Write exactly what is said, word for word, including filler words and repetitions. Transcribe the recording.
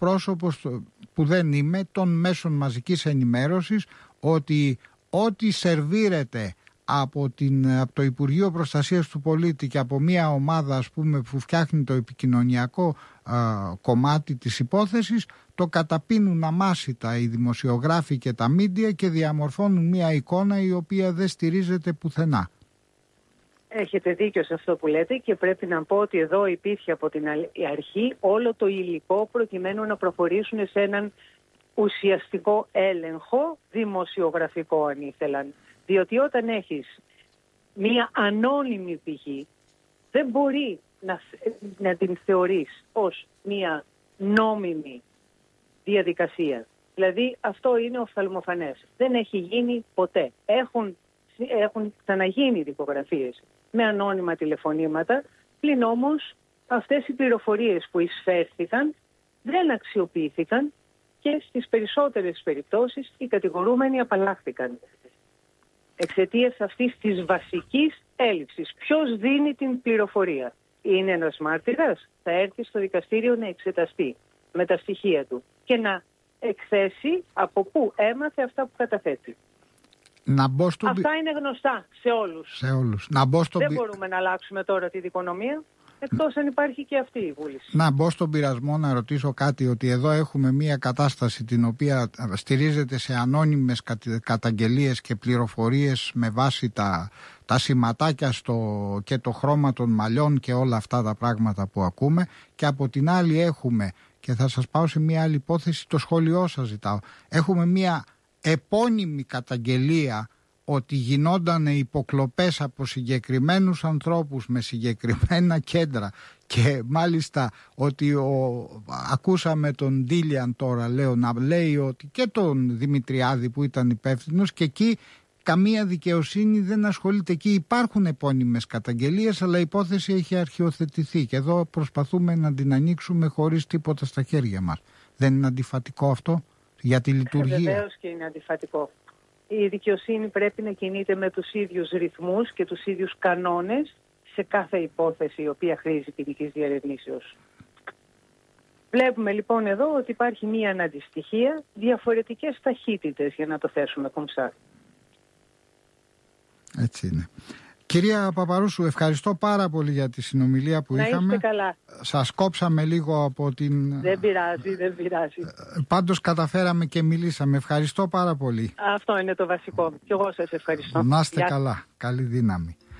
εκπρόσωπος που δεν είμαι των μέσων μαζικής ενημέρωσης ότι ό,τι σερβίρεται από, την, από το Υπουργείο Προστασίας του Πολίτη και από μια ομάδα, ας πούμε, που φτιάχνει το επικοινωνιακό α, κομμάτι της υπόθεσης, το καταπίνουν αμάσιτα οι δημοσιογράφοι και τα μίντια και διαμορφώνουν μια εικόνα η οποία δεν στηρίζεται πουθενά. Έχετε δίκιο σε αυτό που λέτε και πρέπει να πω ότι εδώ υπήρχε από την αρχή όλο το υλικό προκειμένου να προχωρήσουν σε έναν ουσιαστικό έλεγχο δημοσιογραφικό, αν ήθελαν. Διότι όταν έχεις μία ανώνυμη πηγή δεν μπορεί να, να την θεωρείς ως μία νόμιμη διαδικασία. Δηλαδή αυτό είναι οφθαλμοφανές. Δεν έχει γίνει ποτέ. Έχουν, έχουν ξαναγίνει δικογραφίες με ανώνυμα τηλεφωνήματα, πλην όμως αυτές οι πληροφορίες που εισφέρθηκαν δεν αξιοποιήθηκαν και στις περισσότερες περιπτώσεις οι κατηγορούμενοι απαλλάχθηκαν. Εξαιτίας αυτής της βασικής έλλειψης. Ποιος δίνει την πληροφορία? Είναι ένας μάρτυρας, θα έρθει στο δικαστήριο να εξεταστεί με τα στοιχεία του και να εκθέσει από πού έμαθε αυτά που καταθέτει. Να μπω στον... Αυτά είναι γνωστά σε όλους. Σε όλους. Να μπω στον... Δεν μπορούμε να αλλάξουμε τώρα τη δικονομία, εκτός αν υπάρχει και αυτή η βούληση. Να μπω στον πειρασμό να ρωτήσω κάτι, ότι εδώ έχουμε μια κατάσταση την οποία στηρίζεται σε ανώνυμες καταγγελίες και πληροφορίες με βάση τα, τα σηματάκια στο, και το χρώμα των μαλλιών και όλα αυτά τα πράγματα που ακούμε, και από την άλλη έχουμε, και θα σας πάω σε μια άλλη υπόθεση, το σχόλιο σας ζητάω, έχουμε μια επώνυμη καταγγελία ότι γινόταν υποκλοπές από συγκεκριμένους ανθρώπους με συγκεκριμένα κέντρα, και μάλιστα ότι ο, ακούσαμε τον Ντίλιαν τώρα, λέω, να λέει ότι και τον Δημητριάδη που ήταν υπεύθυνος, και εκεί καμία δικαιοσύνη δεν ασχολείται. Εκεί υπάρχουν επώνυμες καταγγελίες, αλλά η υπόθεση έχει αρχιοθετηθεί και εδώ προσπαθούμε να την ανοίξουμε χωρίς τίποτα στα χέρια μας. Δεν είναι αντιφατικό αυτό για τη λειτουργία? Βεβαίως και είναι αντιφατικό. Η δικαιοσύνη πρέπει να κινείται με τους ίδιους ρυθμούς και τους ίδιους κανόνες σε κάθε υπόθεση η οποία χρήζει ποινικής διερευνήσεως. Βλέπουμε λοιπόν εδώ ότι υπάρχει μία αναντιστοιχία, διαφορετικές ταχύτητες, για να το θέσουμε κομψά. Έτσι είναι. Κυρία Παπαρούσου, ευχαριστώ πάρα πολύ για τη συνομιλία που να είχαμε. Να είστε καλά. Σας κόψαμε λίγο από την... Δεν πειράζει, δεν πειράζει. Πάντως καταφέραμε και μιλήσαμε. Ευχαριστώ πάρα πολύ. Αυτό είναι το βασικό. Και εγώ σας ευχαριστώ. Να είστε Γεια. καλά. Καλή δύναμη.